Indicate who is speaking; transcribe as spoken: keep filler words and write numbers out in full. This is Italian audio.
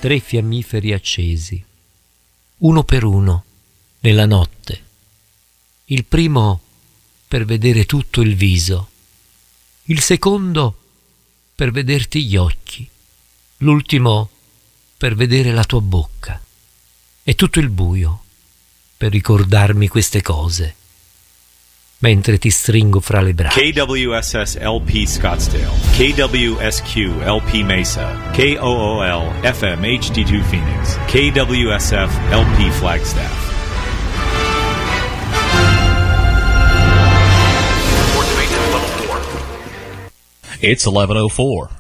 Speaker 1: tre fiammiferi accesi, uno per uno, nella notte. Il primo per vedere tutto il viso, il secondo per vederti gli occhi, l'ultimo per vedere la tua bocca, e tutto il buio per ricordarmi queste cose, mentre ti stringo fra le braccia.
Speaker 2: K W S S L P Scottsdale, K W S Q L P Mesa, K O O L F M H D two Phoenix, K W S F L P Flagstaff.
Speaker 3: It's eleven oh four.